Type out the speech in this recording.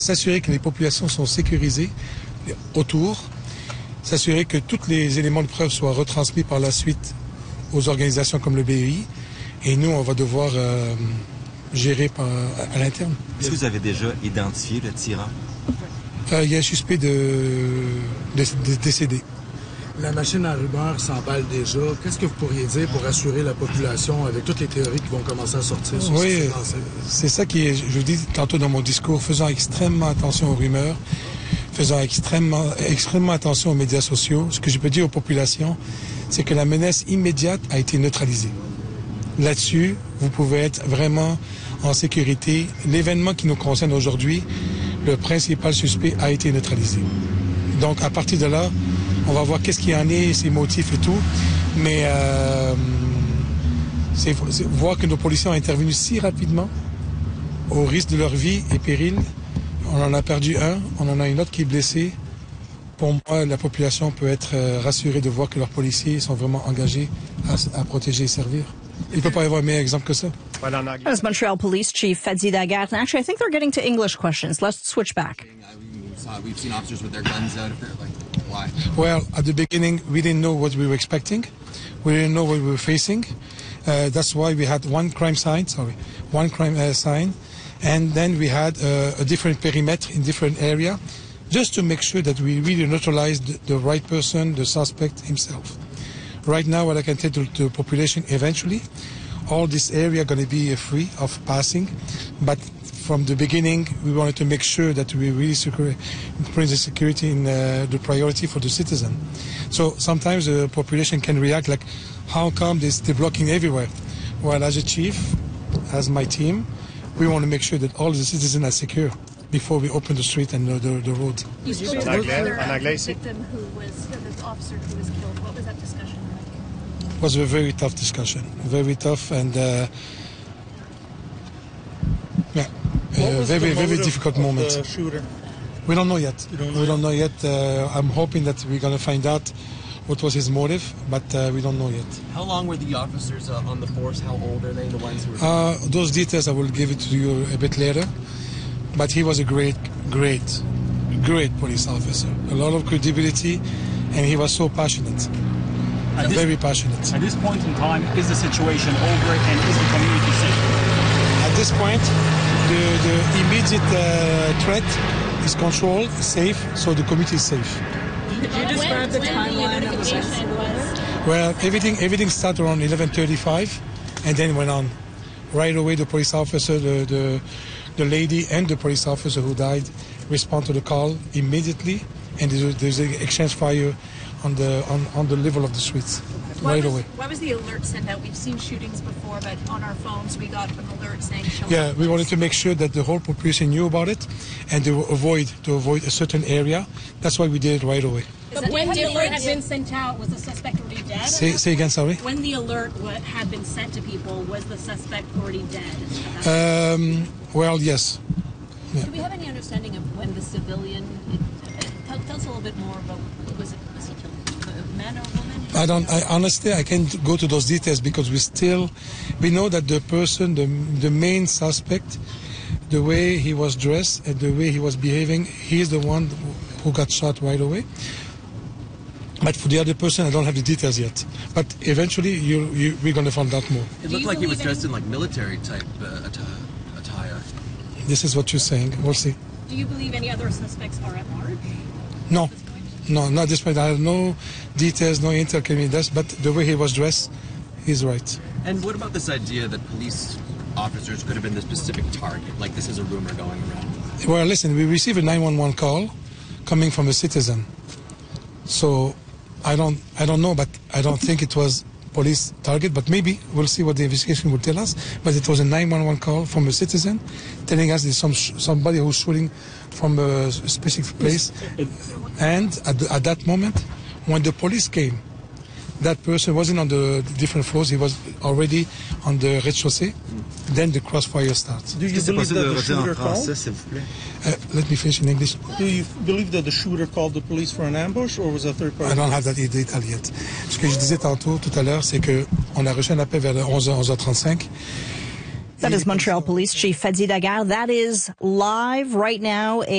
S'assurer que les populations sont sécurisées autour, s'assurer que tous les éléments de preuve soient retransmis par la suite aux organisations comme le BEI. Et nous, on va devoir gérer à l'interne. Est-ce que vous avez déjà identifié le tyran? Il y a un suspect de décédé. La machine à rumeurs s'emballe déjà. Qu'est-ce que vous pourriez dire pour rassurer la population avec toutes les théories qui vont commencer à sortir sur Oui, c'est ça qui est, je vous dis tantôt dans mon discours, faisant extrêmement attention aux rumeurs, faisant extrêmement attention aux médias sociaux. Ce que je peux dire aux populations, c'est que la menace immédiate a été neutralisée. Là-dessus, vous pouvez être vraiment en sécurité. L'événement qui nous concerne aujourd'hui, le principal suspect a été neutralisé. Donc, à partir de là, on va voir qu'est-ce qu'il y en est, ses motifs et tout. Mais c'est voir que nos policiers ont intervenu si rapidement, au risque de leur vie et péril. On en a perdu un, on en a une autre qui est blessée. Pour moi, la population peut être rassurée de voir que leurs policiers sont vraiment engagés à protéger et servir. Il ne peut pas y avoir un meilleur exemple que ça. As Montreal Police Chief Fadi Daguerre. And actually, I think they're getting to English questions. Let's switch back. We've seen officers with their guns out. Why? Well, at the beginning, we didn't know what we were expecting. We didn't know what we were facing. That's why we had one crime sign, and then we had a different perimeter in different area, just to make sure that we really neutralized the right person, the suspect himself. Right now, what I can tell to the population, eventually, all this area going to be free of passing, but from the beginning, we wanted to make sure that we really bring the security in the priority for the citizen. So sometimes the population can react like, how come they're blocking everywhere? Well, as a chief, as my team, we want to make sure that all the citizens are secure before we open the street and the road. You spoke to the victim who was, the officer who was killed. What was that discussion like? It was a very tough discussion, very tough, and very difficult moment. We don't know yet. We don't know yet. I'm hoping that we're going to find out what was his motive, but we don't know yet. How long were the officers on the force? How old are they, the ones who were... Those details I will give it to you a bit later, but he was a great police officer. A lot of credibility, and he was so passionate. Very passionate. At this point in time, is the situation over and is the community safe? At this point, the immediate threat is controlled, safe, so the community is safe. Could you describe the timeline of the Well, everything started around 11:35, and then went on. Right away, the police officer, the lady and the police officer who died respond to the call immediately, and there's an exchange fire on the level of the streets right away. Why was the alert sent out? We've seen shootings before, but on our phones we got an alert saying show up. Yeah, we wanted to make sure that the whole population knew about it and to avoid a certain area. That's why we did it right away. But when the alert had been sent out, was the suspect already dead? Say again, sorry? When the alert had been sent to people, was the suspect already dead? Well, yes. Yeah. Do we have any understanding of when the civilian... Tell us a little bit more about, was he killed a man or a woman? Honestly, I can't go to those details because we know that the person, the main suspect, the way he was dressed and the way he was behaving, he's the one who got shot right away. But for the other person, I don't have the details yet. But eventually, we're going to find out more. It looked like he was dressed in like military type attire. This is what you're saying. We'll see. Do you believe any other suspects are at large? No, not at this point. I have no details, no intel coming this, but the way he was dressed, he's right. And what about this idea that police officers could have been the specific target? Like this is a rumor going around. Well, listen, we received a 911 call coming from a citizen. So I don't know, but I don't think it was police target, but maybe we'll see what the investigation will tell us. But it was a 911 call from a citizen telling us there's somebody who's shooting from a specific place. And at that moment, when the police came, that person wasn't on the different floors, he was already on the rez-de-chaussée. Then the crossfire starts. Do you believe that the shooter called? Let me finish in English. Do you believe that the shooter called the police for an ambush, or was a third party? I don't have that detail yet. Ce que je disais tout à l'heure, c'est que on a reçu un appel vers 11h35. That is Montreal Police Chief Fadi Daguerre. That is live right now.